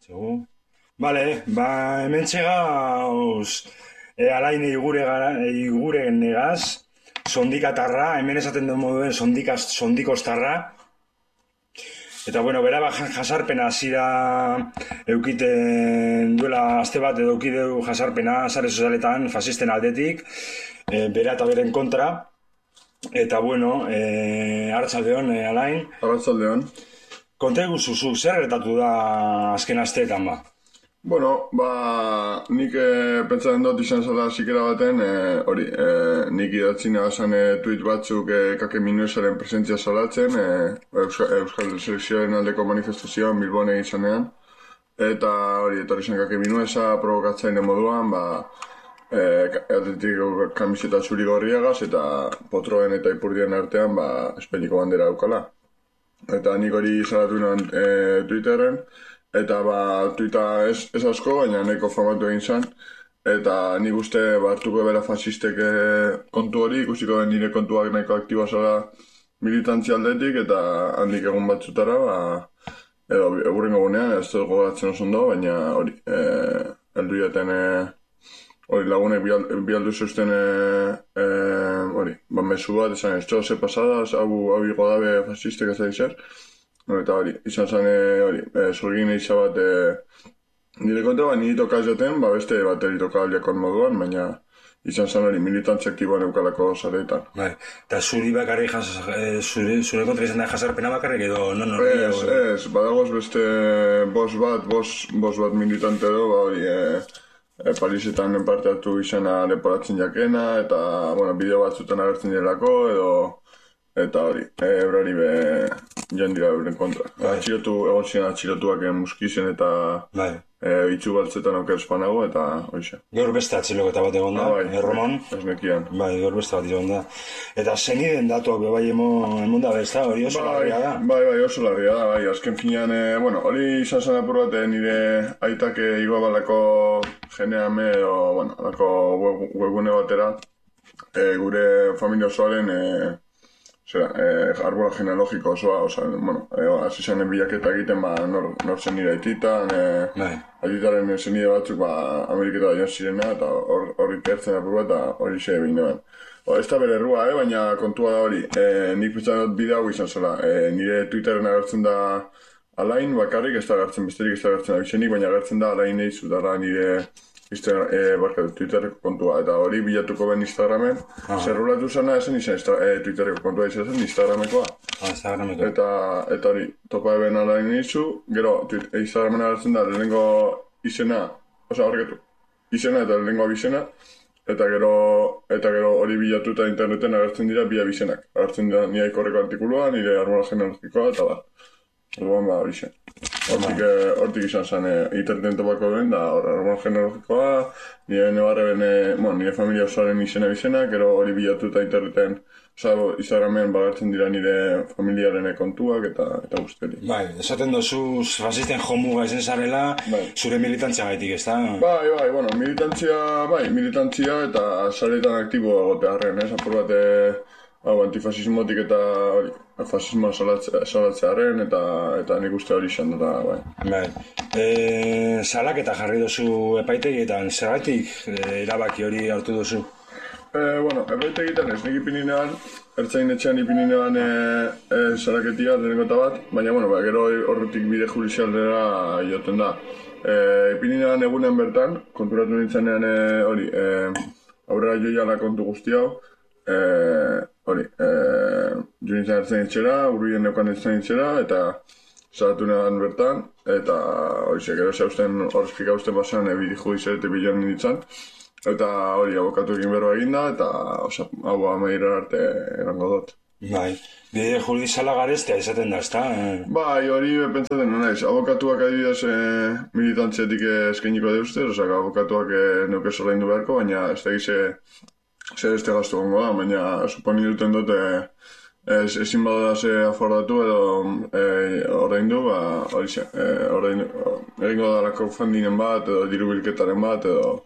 Segu? Bale, hemen gauz, alain igure negaz, sondikatarra, hemen esaten den moduen sondikostarra. Eta bueno, bera jasarpena zira eukiten duela aste bat edo eukideu jasarpena sare sozialetan fasisten aldetik, bera eta beren kontra. Eta bueno, arratsaldeon, alain. Arratsaldeon. Konta eguzuzu, zer gertatu da azken asteetan ba? Bueno, nik pentsatzen dut izan zela zikera baten, nik idatzi nagazan tuit batzuk kake minuesaren presentzia salatzen, Euskal Selekzioaren aldeko manifestazioan Bilbon egizanean, eta etorri zen kake minuesa provokatzaile moduan, atletik kamiseta zuri gorriagaz, eta potroen eta ipurdien artean, Espainiko bandera daukala. Eta nik hori salatu nuen Twitterren, eta tuita ez asko, baina nahiko famatu egin zen. Eta nik uste hartuko bera fasistek kontu hori, ikusiko den nire kontuak nahiko aktiboa zela militantzia aldetik, eta handik egun batzutara, edo egurrengo gunean, ez dut gogatzen oso ondo, baina hori, heldu jaten lagunek bialdu zeusten mesu bat, esan ez ze pasadas, hau higo dabe fasistek ez da izan. Eta hori, izan zen zorgin eiza bat nire kontra, nire tokaz jaten, beste bateri tokaliakon moduan, baina izan zen hori militantzia aktiboan eukalako zareetan. Eta zuri bakarrik, zure kontra izan da jasarpena bakarrik edo non hori? Ez, badagoz beste bos bat militante edo, Parisetan parte hartu izena leporatzen jakena, eta bideo batzutan agertzen jelako, eta hori, eurari joan dira euren kontra. Egon ziren atxilotuak muskizen eta itxu baltzetan oker espanago, eta hoxe. Gaur beste atxiloketa bat egon da, Erromon? Ez nekian. Gaur beste bat egon da. Eta zeniden datuak bebai emon da bezta, hori oso larria da? Oso larria da, azken finean, hori izan zen apur bat nire aitak igoa balako geneame, alako webgune batera, gure familia osoaren arbola genealogiko osoa, hasi zanen bilaketa egiten, nor zen nire aititan, aititaren zenide batzuk Ameriketa joan zirena, eta horri tertzen apur bat, eta hori xe egin neban. Ez da bere errua, baina kontua da hori, nik pentsan dut bide hau izan zela, nire Twitterren agertzen da alain bakarrik, ez da agertzen besterik, ez da agertzen abizenik, baina agertzen da alain eizu dara nire Twitterreko kontua, eta hori bilatuko ben Instagramen, zerrulatu zena esen izan Twitterreko kontua izan zen Instagramekoa. Eta hori, topa eben alain eizu, gero Instagramen agertzen da lehenengo izena, izena eta lehenengo abizena, eta gero hori bilatuta interneten agertzen dira bi abizenak. Agertzen dira nire ikorreko artikulua, nire arbola genealogikoa, eta orduan abizen. Hortik izan zen interneten topako den, da arbola genealogikoa, nire nire familia osoaren izena bizenak, gero hori bilatuta interneten, Instagramen bagartzen dira nire familiaren kontuak eta guztiari. Esaten dozu fasisten jomuga ezen zarela, zure militantzia gaitik, ez da? Militantzia eta zaretan aktibo egotearen, apur bat antifasismotik eta fasismoa salatzearen eta nik uste hori izan dut. Salaketa jarri dozu epaitegietan, zergatik erabaki hori hartu dozu? Epaitegietan ez nik ipini neban, ertzain etxean ipini neban salaketia lehenengo eta bat, baina gero horretik bide judizialdera joten da. Ipini neban egunen bertan, konturatu nintzenean aurrera joiala kontu guzti hau, jo nintzen ertzain etxera, urrien neukan ertzain etxera, eta salatu neban bertan, eta gero zausten horrezpika usten basan bide judizialete bilan nintzen, eta hori abokatu egin berroa eginda, eta hau amaira arte erango dut. Bide judiziala garestea izaten da, ezta? Hori pentsaten naiz. Abokatuak adibidez militantziatik eskainiko deuzte, abokatuak neuke zorraindu beharko, baina ez da zer este gastu gongo da, baina suponi duten dut ezin badara ze afordatu edo ordaindu, egingo da lako fundingen bat, edo diru bilketaren bat, edo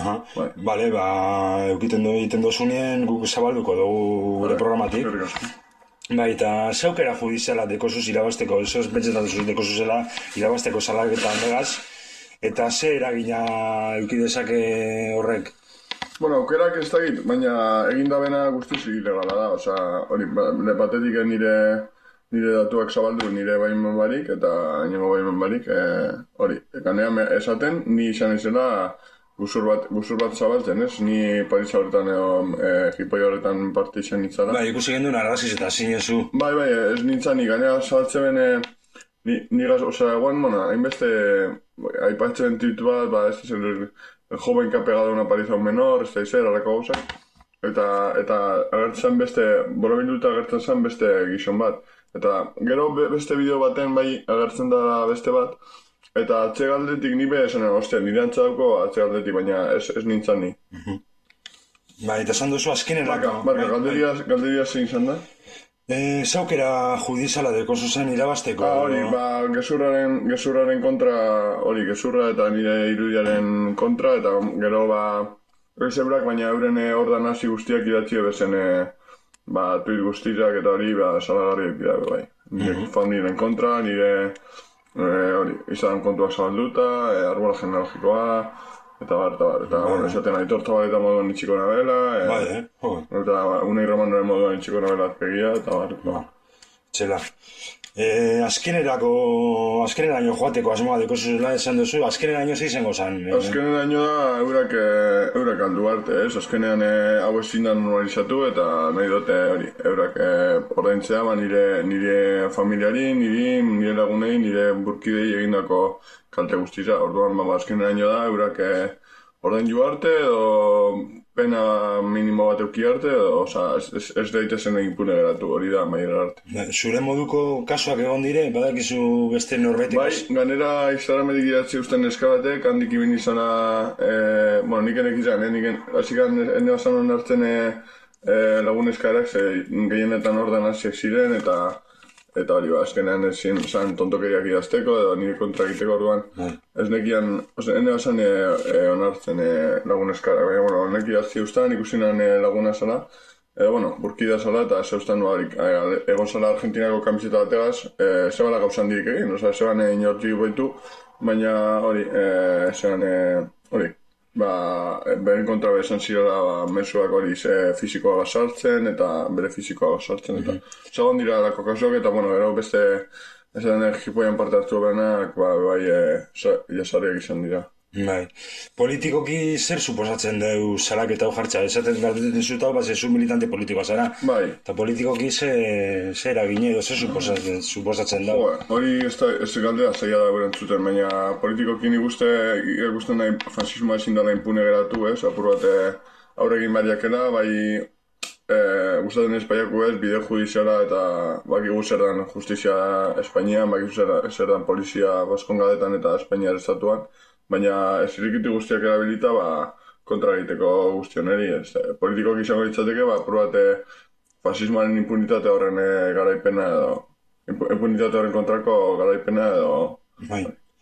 egiten dozunien guk zabalduko dugu gure programatik. Eta zeukera judiziala dekosuz irabazteko, ez pentsetan duzuz dekosuzela irabazteko salaketa handegaz, Eta ze eragina eduki dezake horrek? Bueno, aukerak ez dakit, baina egindabena guztiz ilegala da, osea, hori, batetik nire datuak zabaldu nire baimen barik, eta inengo baimen barik, hori, ganean esaten, ni izan izela guzur bat zabaltzen, ez? Ni Parisa horretan edo jipoi horretan parte izan nintzala. Bai, ikusi genduen arraziz eta zinezu. Bai, ez nintzen, ni ganean zabaltzen bene, nigaz, osea, eguan, hainbeste, aipatzen titu bat, ez zen, el joven que ha pegado una paliza a un menor, ez da izan, alako gauzak. Eta agertzen beste, borobilduta agertzen zen beste gizon bat. Eta gero beste bideo baten bai agertzen da beste bat. Eta atzegaldetik nibe esan, ostia, nire antzadako atzegaldetik, baina ez nintzen ni. Bai, eta esan duzu azkenerako. Barka, galderia zein izan da? Zaukera judiziala deko zuzen irabazteko. Hori, gezurraren kontra, hori, gezurra eta nire irudiaren kontra, eta gero, ezebrak, baina euren ordan hasi guztiak idatzi ebezen, tuit guztiak eta hori, salagarriak dira, bai. Nire familiaren kontra, nire, hori, izan kontuak zabalduta, arbola genealogikoa, eta bueno, esaten aitorta baleta moduan itxiko nabela, eta unai romanaren moduan itxiko nabela atpegia, eta Txela. Azkeneraino joateko asmoa deko zuzela esan duzu, azkeneraino ze izango zan? Azkeneraino da eurak aldu arte, ez? Azkenean hau ezin da normalizatu eta nahi dute hori, eurak ordaintzea nire familiari, nire lagunei, nire burkidei egindako kalte guztiza. Orduan, azkeneraino da eurak ordaindu arte edo pena minimo bat euki arte, ez daitezen impune geratu, hori da maiera arte. Zure moduko kasuak egon dire, badakizu beste norbetik? Bai, ganera Instagrametik idatzi usten eskabatek, handik ibin izana, nik enek izan, hasik ene basan hon hartzen lagun eskarak, gehienetan ordan hasiak ziren, eta hori azkenean ezin zan tontokeriak idazteko edo nire kontra egiteko orduan. Ez nekian, ene basan onartzen lagun eskarak, baina, nek idazti ustan, ikusinan laguna zala, burkida zala eta zeustan egon zala Argentinako kamiseta bategaz, zebala gauzan dirik egin, zeban inortik boitu, baina hori, beren kontra bezan zirela mesuak hori fizikoa basartzen eta bere fizikoa basartzen eta zagon dira lako kasuak eta gero beste esan jipoian parte hartu berenak jasariak izan dira. Bai. Politikoki zer suposatzen deu salaketa hau jartza? Esaten galdetzen zutau, zu militante politikoa zara. Bai. Eta politikoki zer eragine edo zer suposatzen dau? Hori ez galdera zaila da beren zuten, baina politikoki nik ikusten nahi fasismoa ezin dela impune geratu, apur bat aurregin bariakela, bai gustatzen espaiaku bide judiziala eta bakigu zer dan justizia Espainian, bakigu zer dan polizia Baskongadetan eta Espainiar estatuan, baina ez irikiti guztiak erabilita kontra egiteko guztioneri. Politikoak izango ditzateke, probate fasismoaren impunitate horren garaipena edo impunitate horren kontrako garaipena edo... Bai.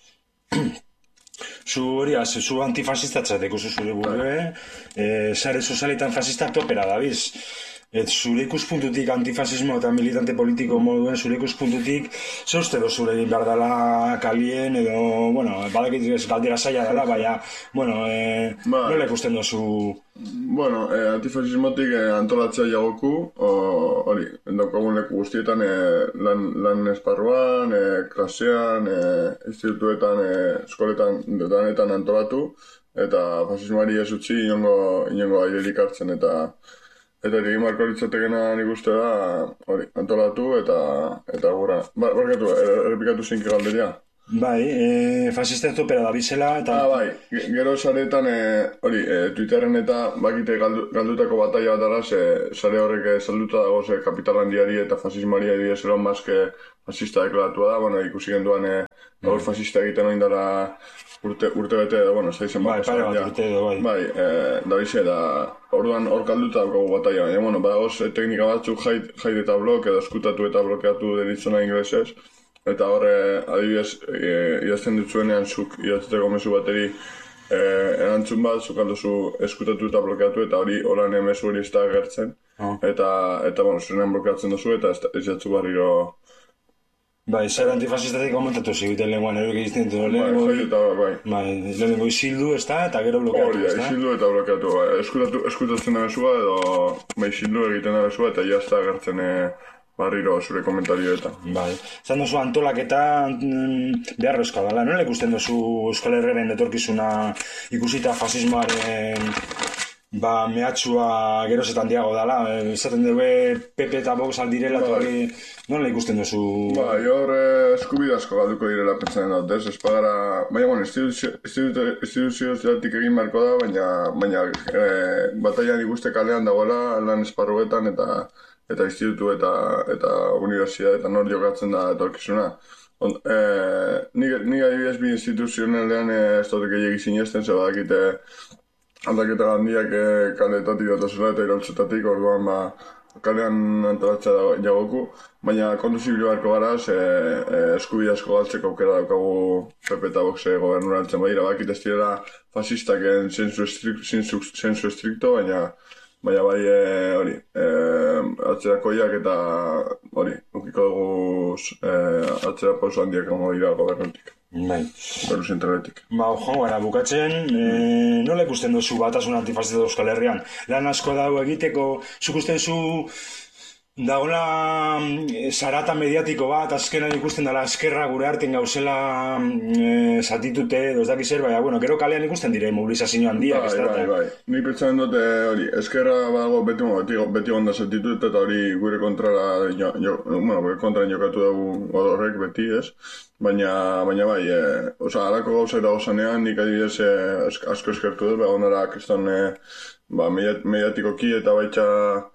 Zu antifasistatzateko zure burue, sare sozialetan fasistak topera dabiz. Zure ikuspuntutik antifasismo eta militante politiko moduen zure ikuspuntutik ze uste zure egin behar dela kalien edo, badakit galdera zaila dela, baina, nola ikusten dozu? Antifasismotik antolatzea jagoku, hori, daukagun leku guztietan lan esparruan, klasean, institutuetan, eskoletan, danetan antolatu, eta fasismoari ez utzi inongo airerik hartzen eta egin marko litzatekena nik uste da, hori, antolatu eta gura. Barkatu, errepikatu zinki galderia. Bai, fasisten topera da bizela eta... Bai, gero saretan, hori, Twitterren eta bakite galdutako bataia bat dara, sare horrek salduta dago kapital handiari eta fasismoari adibidez Elon Musk fasista deklaratua da, ikusi genduan gaur fasista egiten oin dara urte bete edo, ez da izan bat. Bai, urte edo, bai. Bai, da bize, orduan hor kalduta dago bataia, baina, badagoz teknika batzuk jaid eta blok edo eskutatu eta blokeatu deritzona inglesez, eta horre, adibidez, idazten dutzuenean zuk idatzeko mezu bateri erantzun bat, zuk aldozu eskutatu eta blokeatu, eta hori horan mezu hori ez da agertzen, eta zuenean blokeatzen duzu, eta ez jatzu barriro Bai, zer antifasistatik komentatu ziguten lenguan, eroik egiten dut lehenengo isildu, ez da, eta gero blokeatu, ez da? Isildu eta blokeatu, eskutatzen da mesua, edo isildu egiten da mesua, eta jazta agertzen barriro zure komentarioetan. Bai, zan dozu antolaketa beharrezkoa dela, nola ikusten dozu Euskal Herriaren etorkizuna ikusita fasismoaren mehatxua gerozetan diago dela, esaten dugu PP eta Vox aldirela, eta nola ikusten duzu? Hor eskubidazko galduko direla pentsatzen dut, ez? Espagara, baina, instituziozatik egin marko da, baina bataian ikuste kalean dagoela lan esparruetan eta institutu eta universitateetan hor jokatzen da etorkizuna. Nik adibidez bi instituzionalean ez dut gehiagik sinesten, ze badakite aldaketa handiak kaletatik datazela eta iraultzetatik, orduan kalean antolatzea jagoku, baina kontu zibilu beharko gara, eskubide asko galtzeko aukera daukagu PP eta Vox gobernura altzen badira, bakit ez direla fasistak zensu estrikto, baina bai hori, atzerakoiak eta hori, ukiko dugu atzera pauso handiak ongo dira gobernutik. Bai. Beru zentraletik. Joan gara, bukatzen, nola ikusten duzu batasun antifasista Euskal Herrian? Lan asko dago egiteko, zuk uste duzu dagoela zarata mediatiko bat, azkenan ikusten dela eskerra gure artean gauzela zatitute, ez dakiz zer, baina, gero kalean ikusten dire mobilizazio handiak, ez da? Bai. Nik pentsatzen dute hori, eskerra bago beti onda zatitut eta hori gure kontrara, gure kontra jokatu dugu horrek beti, ez? Baina bai, alako gauzak dago zanean, nik adibidez asko eskertu dut, onara kriston mediatikoki eta baitxa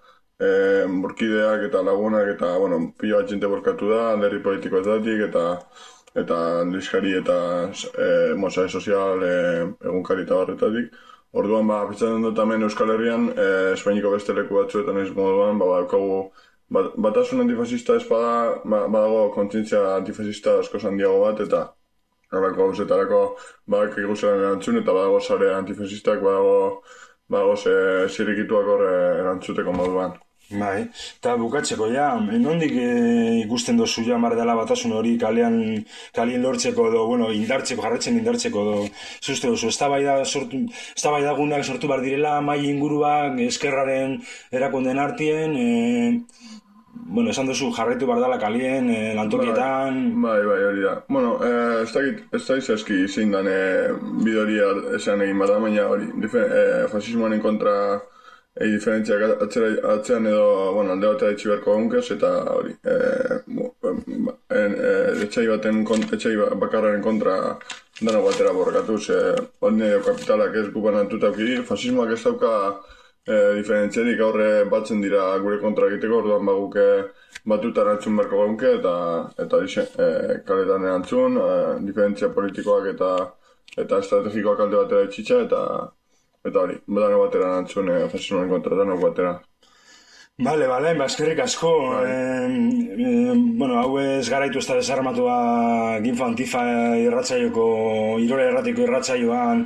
burkideak eta lagunak eta, pilo bat jente borkatu da, alderri politikoetatik eta liskari eta sare sozial egunkari eta barretatik. Orduan, pentsatzen dut hemen Euskal Herrian, Espainiko beste leku batzuetan ez moduan, daukagu batasun antifasista ez badago kontzientzia antifasista asko handiago bat, eta horreko gauzetarako badak eguzaren erantzun, eta badago sare antifasistak, badago zirikituak horre erantzuteko moduan. Bai, eta bukatzeko nondik ikusten dozu mar dela batasun hori kalien lortzeko edo, indartzeko, jarretzen indartzeko edo, zuzte duzu, eztabaida gunak sortu bar direla, mai inguruak, eskerraren erakunden artien, esan duzu jarretu bar dela kalien, lantokietan... Bai, hori da. Ez da izazki zein dan bidoria esan egin bada, baina hori, fasismoaren kontra diferentziak atzean edo, alde bat etxi beharko gunkez, eta hori, etxai bakarraren kontra dano batera borrekatuz, hori kapitalak ez gubanatuta auki, fasismoak ez dauka diferentziarik aurre batzen dira gure kontra egiteko, orduan baguke batuta erantzun beharko gunke, eta kaletan erantzun, diferentzia politikoak eta estrategikoak alde batera etxitxa, eta hori, dano batera erantzun fasismoaren kontra, dano batera. Bale, eskerrik asko. Hau ez garaitu ez da desarmatua Ginfa Antifa irratzaioko, Irole erratiko irratzaioan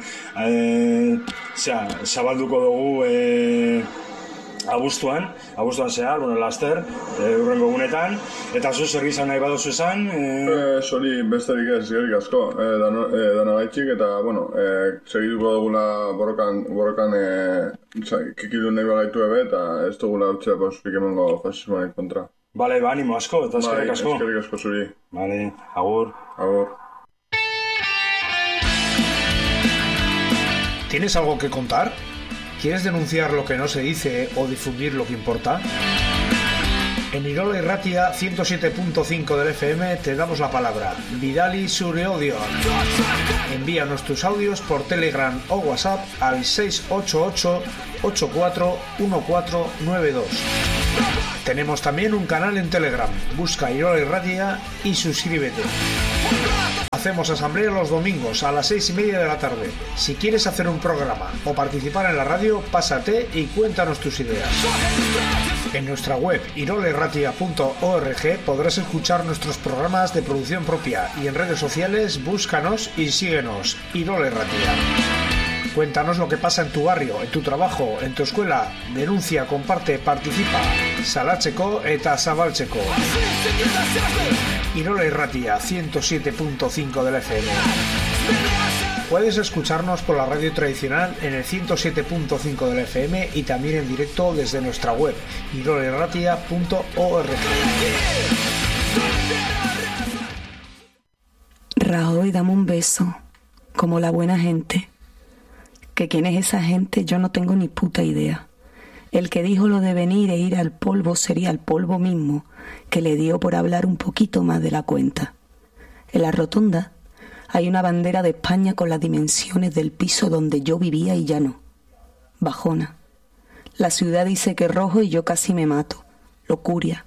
zabalduko dugu abuztuan zehar, laster, urrengo gunetan, eta zu zer izan nahi badozu esan? Zori besterik ez, eskerrik asko, dana gaitxik, eta, segituko dugula borrokan kikilu nahi bagaitu ebe, eta ez dugula utzea pausurik emango fasismoaren kontra. Bale, animo asko, eta eskerrik asko. Eskerrik asko zuri. Bale, agur. ¿Tienes algo que contar? ¿Quieres denunciar lo que no se dice o difundir lo que importa? En Irola Irratia 107.5 del FM te damos la palabra. Bidali zure odio. Envíanos tus audios por Telegram o WhatsApp al 688-841492. Tenemos también un canal en Telegram. Busca Irola Irratia y suscríbete. Hacemos asamblea los domingos a las 6:30 de la tarde. Si quieres hacer un programa o participar en la radio, pásate y cuéntanos tus ideas. En nuestra web irolerratia.org podrás escuchar nuestros programas de producción propia y en redes sociales búscanos y síguenos. Irola Irratia. Cuéntanos lo que pasa en tu barrio, en tu trabajo, en tu escuela. Denuncia, comparte, participa. Salatzeko eta zabaltzeko. Irola Irratia, 107.5 del FM. Puedes escucharnos por la radio tradicional en el 107.5 del FM y también en directo desde nuestra web, irolairratia.org. Rajoy, dame un beso, como la buena gente. Que quién es esa gente yo no tengo ni puta idea. El que dijo lo de venir e ir al polvo sería el polvo mismo que le dio por hablar un poquito más de la cuenta. En la rotonda hay una bandera de España con las dimensiones del piso donde yo vivía y ya no. Bajona. La ciudad dice que rojo y yo casi me mato. Locuria.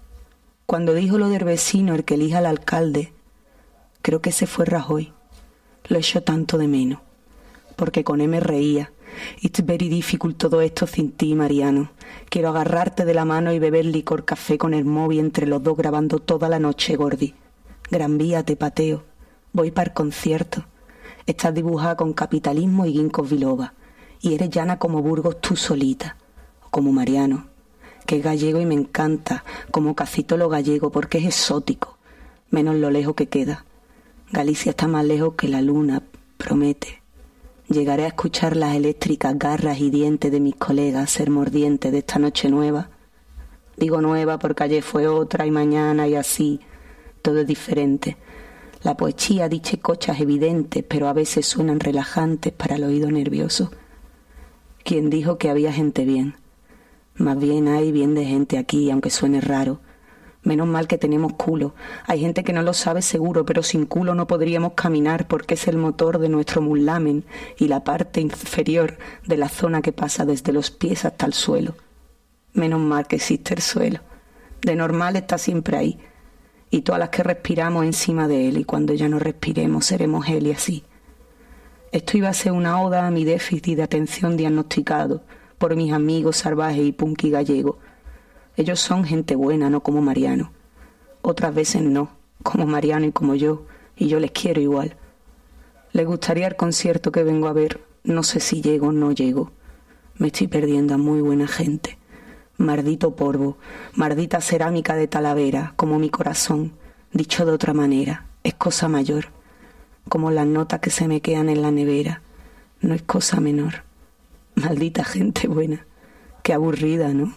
Cuando dijo lo del vecino, el que elija al alcalde, creo que ese fue Rajoy. Lo echo tanto de menos. Porque con él me reía. It's very difficult todo esto sin ti, Mariano. Quiero agarrarte de la mano y beber licor café con el móvil entre los dos grabando toda la noche, Gordi. Gran Vía, te pateo. Voy para el concierto. Estás dibujada con capitalismo y ginkgos biloba. Y eres llana como Burgos tú solita. O como Mariano, que es gallego y me encanta, como casi todo lo gallego porque es exótico. Menos lo lejos que queda. Galicia está más lejos que la luna, promete. Llegaré a escuchar las eléctricas garras y dientes de mis colegas ser mordientes de esta noche nueva. Digo nueva porque ayer fue otra y mañana y así. Todo es diferente. La poesía dice cosas evidentes, pero a veces suenan relajantes para el oído nervioso. ¿Quién dijo que había gente bien? Más bien hay bien de gente aquí, aunque suene raro. Menos mal que tenemos culo. Hay gente que no lo sabe seguro, pero sin culo no podríamos caminar porque es el motor de nuestro mulamen y la parte inferior de la zona que pasa desde los pies hasta el suelo. Menos mal que existe el suelo. De normal está siempre ahí. Y todas las que respiramos encima de él, y cuando ya no respiremos seremos él y así. Esto iba a ser una oda a mi déficit de atención diagnosticado por mis amigos salvajes y punky gallegos. Ellos son gente buena, no como Mariano. Otras veces no, como Mariano y como yo, y yo les quiero igual. Les gustaría el concierto que vengo a ver, no sé si llego o no llego. Me estoy perdiendo a muy buena gente. Maldito polvo, maldita cerámica de Talavera, como mi corazón, dicho de otra manera, es cosa mayor. Como las notas que se me quedan en la nevera, no es cosa menor. Maldita gente buena, qué aburrida, ¿no?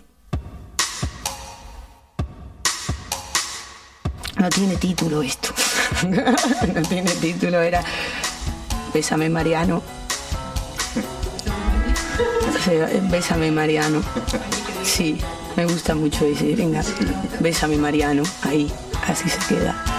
No tiene título esto. No tiene título, era Bésame Mariano. Bésame Mariano. Sí, me gusta mucho ese. Venga, Bésame Mariano. Ahí, así se queda.